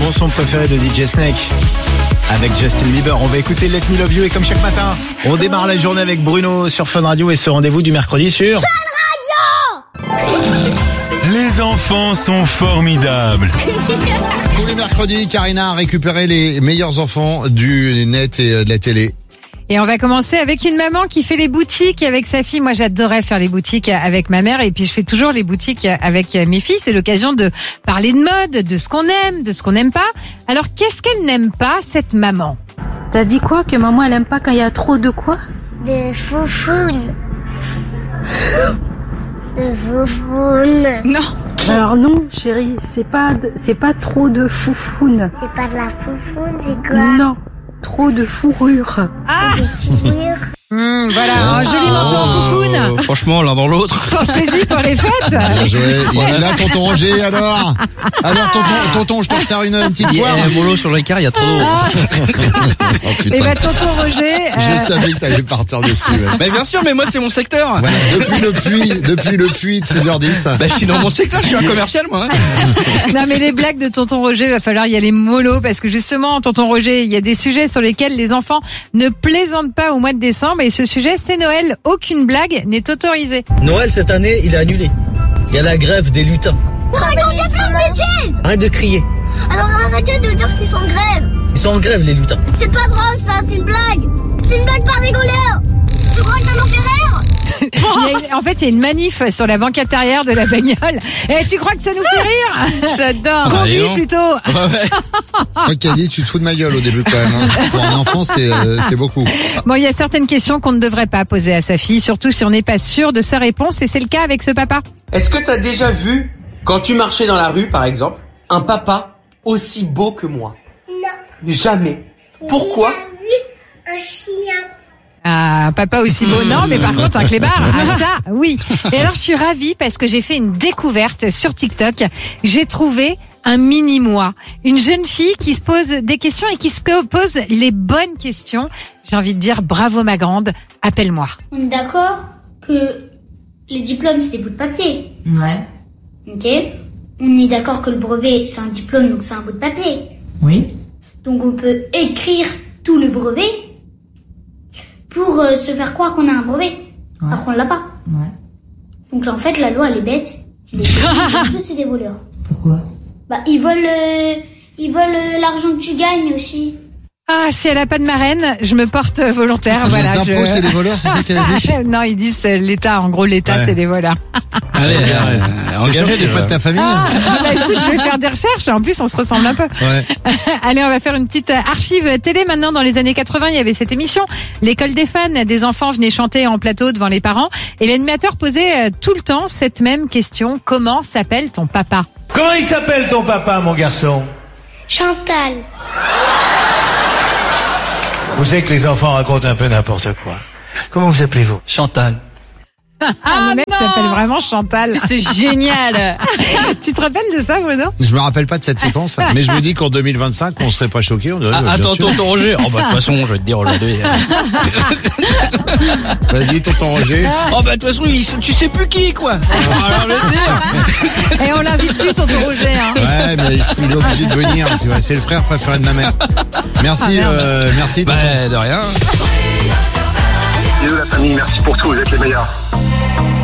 mon son préféré de DJ Snake avec Justin Bieber. On va écouter Let Me Love You et comme chaque matin, on démarre la journée avec Bruno sur Fun Radio et ce rendez-vous du mercredi sur Fun Radio. Les enfants sont formidables. Tous les mercredis, Karina a récupéré les meilleurs enfants du net et de la télé. Et on va commencer avec une maman qui fait les boutiques avec sa fille. Moi, j'adorais faire les boutiques avec ma mère et puis je fais toujours les boutiques avec mes filles. C'est l'occasion de parler de mode, de ce qu'on aime, de ce qu'on n'aime pas. Alors, qu'est-ce qu'elle n'aime pas, cette maman? T'as dit quoi? Que maman, elle aime pas quand il y a trop de quoi? De foufounes. De foufounes. Non. Alors non, chérie, c'est pas trop de foufounes. C'est pas de la foufoune, c'est quoi? Non, trop de fourrure. Ah, Fourrure. voilà, un joli manteau en foufoune. Franchement, l'un dans l'autre. Pensez-y pour les fêtes. Bien joué. Il est là, tonton Roger, alors tonton, je t'en sers une petite Il y poire. a un mollo sur l'écart, il y a trop d'eau. Oh, putain. Et bah, tonton Roger. Je savais que t'allais partir dessus. Ouais. Mais bien sûr, mais moi c'est mon secteur. Voilà, depuis le puits de 16h10. Bah, je suis dans mon secteur, je suis un commercial moi. Non, mais les blagues de tonton Roger, va falloir y aller mollo parce que justement, tonton Roger, il y a des sujets sur lesquels les enfants ne plaisantent pas au mois de décembre et ce sujet, c'est Noël. Aucune blague n'est autorisée. Noël, cette année, il est annulé. Il y a la grève des lutins. Arrête de crier. Alors arrêtez de dire qu'ils sont en grève. Ils sont en grève, les lutins. C'est pas drôle ça, c'est une blague. C'est une blague pas rigoleur. Tu crois que ça nous fait rire? En fait, il y a une manif sur la banquette arrière de la bagnole. Et tu crois que ça nous fait rire? J'adore. Conduis non. plutôt. Ouais. Toi, Caddy, tu te fous de ma gueule au début quand même. Hein. Pour un enfant, c'est beaucoup. Bon, il y a certaines questions qu'on ne devrait pas poser à sa fille, surtout si on n'est pas sûr de sa réponse. Et c'est le cas avec ce papa. Est-ce que t'as déjà vu, quand tu marchais dans la rue par exemple, un papa aussi beau que moi? Non. Jamais. Pourquoi? J'ai vu un chien. Ah, papa aussi beau, non, mais par contre, un clébard, ah ça, oui. Et alors, je suis ravie parce que j'ai fait une découverte sur TikTok. J'ai trouvé un mini-moi. Une jeune fille qui se pose des questions et qui se pose les bonnes questions. J'ai envie de dire, bravo ma grande, appelle-moi. On est d'accord que les diplômes, c'est des bouts de papier. Ouais. Ok. On est d'accord que le brevet, c'est un diplôme, donc c'est un bout de papier. Oui. Donc on peut écrire tout le brevet pour se faire croire qu'on a un brevet. Ouais. Alors qu'on l'a pas. Ouais. Donc en fait, la loi, elle est bête. Les tous, c'est des voleurs. Pourquoi? Bah, ils volent l'argent que tu gagnes aussi. Ah, si elle a pas de marraine, je me porte volontaire. Voilà. Les impôts, c'est les voleurs, c'est ça qu'elle a dit? Non, ils disent l'État. En gros, l'État, c'est les voleurs. Allez, Engagé, t'es pas de ta famille? Bah, écoute, je vais faire des recherches. En plus, on se ressemble un peu. Ouais. Allez, on va faire une petite archive télé maintenant. Dans les années 80, il y avait cette émission, l'école des fans. Des enfants venaient chanter en plateau devant les parents. Et l'animateur posait tout le temps cette même question. Comment s'appelle ton papa? Comment il s'appelle ton papa, mon garçon? Chantal. Vous savez que les enfants racontent un peu n'importe quoi. Comment vous appelez-vous? Chantal. Ah, le mec s'appelle vraiment Chantal. C'est génial. Tu te rappelles de ça, Bruno? Je me rappelle pas de cette séquence, mais je me dis qu'en 2025, on serait pas choqués. On dirait, bien Attends, sûr. tonton Roger. Oh bah de toute façon, je vais te dire aujourd'hui. Vas-y, tonton Roger. Oh bah de toute façon, tu sais plus qui quoi. Alors je vais te dire. Et on l'invite plus, tonton Roger. Hein. Ouais, mais il est obligé de venir, tu vois. C'est le frère préféré de ma mère. Merci, merci, tonton. Bah de rien. Bisous la famille, merci pour tout, vous êtes les meilleurs.